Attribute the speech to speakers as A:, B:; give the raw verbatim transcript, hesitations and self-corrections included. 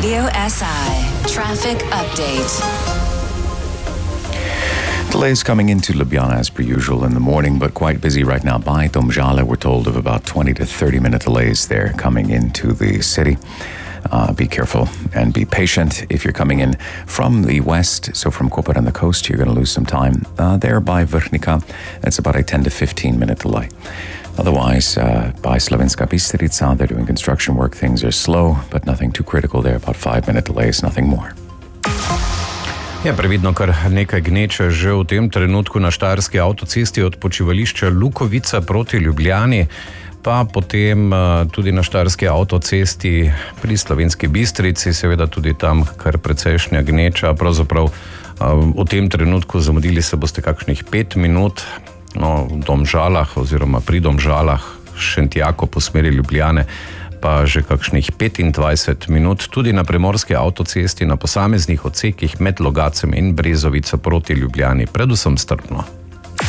A: Radio S I traffic update.
B: Delays coming into Ljubljana as per usual in the morning, but quite busy right now by Domžale. We're told of about twenty to thirty minute delays there coming into the city. Uh, be careful and be patient. If you're coming in from the west, so from Koper on the coast, you're going to lose some time. Uh, there by Vrhnika, it's about a ten to fifteen minute delay. Otherwise, uh, by Slovenska Bistrica, they're doing construction work. Things are slow, but nothing too critical there. About five minute delays, nothing more.
C: Je previdno kar nekaj gneče že v tem trenutku na štajerski avtocesti od počivališča Lukovica proti Ljubljani, pa potem tudi na štajerski avtocesti pri Slovenski Bistrici, seveda tudi tam kar precejšnja gneča. Pravzaprav v tem trenutku zamudili se boste kakšnih pet minut, no, v Domžalah oziroma pri Domžalah Šentjako po smeri Ljubljane pa že kakšnih petindvajset minut, tudi na primorski avtocesti na posameznih odsekih med Logacem in Brezovico proti Ljubljani, predvsem strpno.